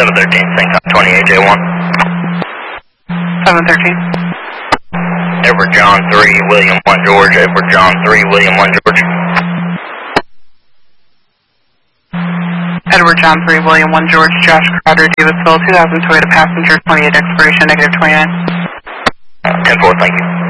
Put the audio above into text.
713, Syncon 28J1. 713. Edward John 3, William 1 George, Edward John 3, William 1 George. Edward John 3, William 1 George, Josh Crowder, Davisville, 2000 Toyota passenger, 28 expiration, -29. 10-4, thank you.